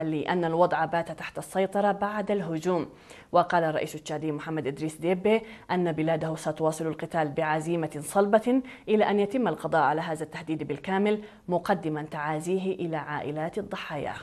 لأن الوضع بات تحت السيطرة بعد الهجوم. وقال الرئيس التشادي محمد إدريس ديبي أن بلاده ستواصل القتال بعزيمة صلبة إلى أن يتم القضاء على هذا التهديد بالكامل، مقدما تعازيه إلى عائلات الضحايا.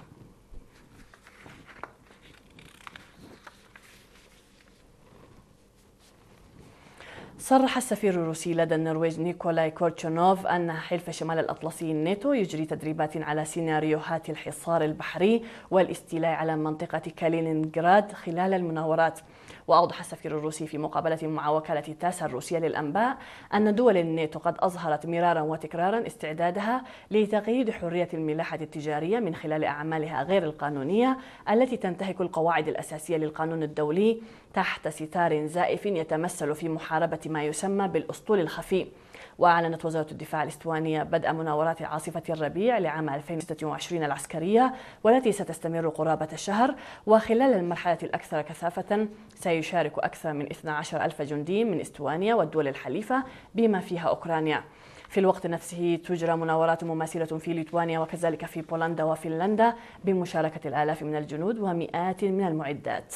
صرح السفير الروسي لدى النرويج نيكولاي كورتشونوف أن حلف شمال الأطلسي الناتو يجري تدريبات على سيناريوهات الحصار البحري والاستيلاء على منطقة كالينينغراد خلال المناورات. وأوضح السفير الروسي في مقابلة مع وكالة تاسا الروسية للأنباء أن دول الناتو قد أظهرت مرارا وتكرارا استعدادها لتقييد حرية الملاحة التجارية من خلال أعمالها غير القانونية التي تنتهك القواعد الأساسية للقانون الدولي تحت ستار زائف يتمثل في محاربة ما يسمى بالأسطول الخفي. وأعلنت وزارة الدفاع الاستوانية بدء مناورات عاصفة الربيع لعام 2026 العسكرية، والتي ستستمر قرابة الشهر. وخلال المرحلة الأكثر كثافة سيشارك أكثر من 12,000 جندي من استوانيا والدول الحليفة بما فيها أوكرانيا. في الوقت نفسه تجرى مناورات مماثلة في ليتوانيا وكذلك في بولندا وفنلندا بمشاركة الآلاف من الجنود ومئات من المعدات.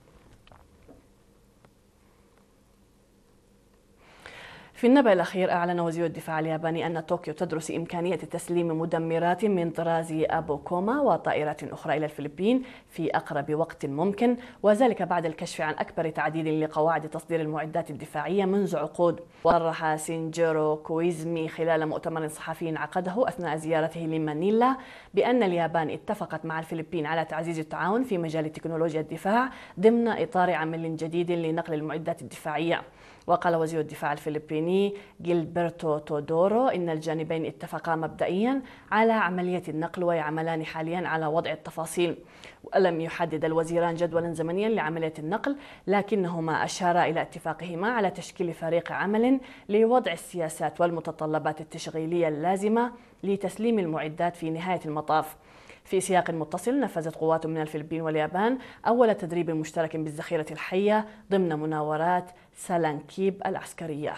في النبأ الأخير، أعلن وزير الدفاع الياباني أن طوكيو تدرس إمكانية تسليم مدمرات من طراز أبو كوما وطائرات أخرى إلى الفلبين في أقرب وقت ممكن، وذلك بعد الكشف عن أكبر تعديل لقواعد تصدير المعدات الدفاعية منذ عقود. وصرح سينجيرو كويزمي خلال مؤتمر صحفي عقده أثناء زيارته لمانيلا بأن اليابان اتفقت مع الفلبين على تعزيز التعاون في مجال تكنولوجيا الدفاع ضمن إطار عمل جديد لنقل المعدات الدفاعية. وقال وزير الدفاع الفلبيني جيلبرتو تودورو إن الجانبين اتفقا مبدئيا على عملية النقل ويعملان حاليا على وضع التفاصيل. ولم يحدد الوزيران جدولا زمنيا لعملية النقل، لكنهما أشارا إلى اتفاقهما على تشكيل فريق عمل لوضع السياسات والمتطلبات التشغيلية اللازمة لتسليم المعدات في نهاية المطاف. في سياق متصل، نفذت قوات من الفلبين واليابان أول تدريب مشترك بالذخيرة الحية ضمن مناورات سالانكيب العسكرية.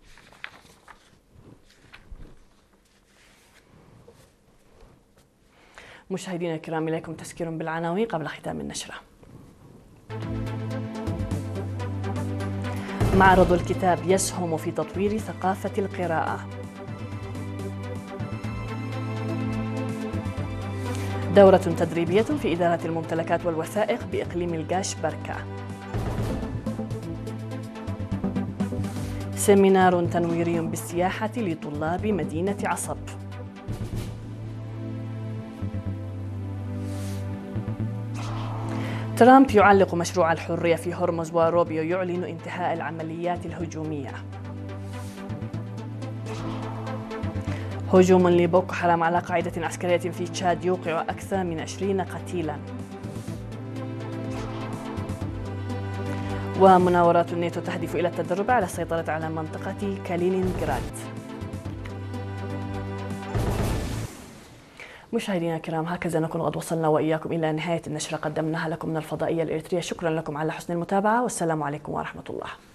مشاهدينا الكرام، إليكم تذكير بالعناوين قبل ختام النشرة. معرض الكتاب يسهم في تطوير ثقافة القراءة. دورة تدريبية في إدارة الممتلكات والوثائق بإقليم القاش بركة. سيمينار تنويري بالسياحة لطلاب مدينة عصب. ترامب يعلق مشروع الحرية في هرمز، وروبيو يعلن انتهاء العمليات الهجومية. هجوم لبوكو حرام على قاعدة عسكرية في تشاد يوقع أكثر من 20 قتيلا. ومناورات الناتو تهدف إلى التدرب على السيطرة على منطقة كالينينغراد. مشاهدينا الكرام، هكذا نكون قد وصلنا وإياكم إلى نهاية النشرة قدمناها لكم من الفضائية الإريترية. شكرا لكم على حسن المتابعة، والسلام عليكم ورحمة الله.